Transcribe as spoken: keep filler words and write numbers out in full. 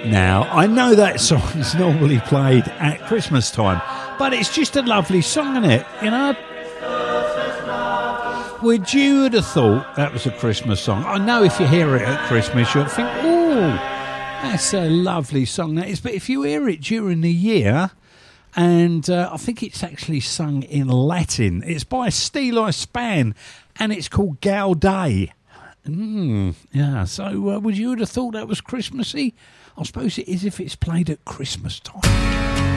Now, I know that song is normally played at Christmas time, but it's just a lovely song, isn't it? You know? Would you would have thought that was a Christmas song? I know if you hear it at Christmas, you'll think, oh, that's a lovely song that is. But if you hear it during the year, and uh, I think it's actually sung in Latin. It's by Steeleye Span, and it's called Gauday. Mm, yeah, so uh, would you would have thought that was Christmassy? I suppose it is if it's played at Christmas time.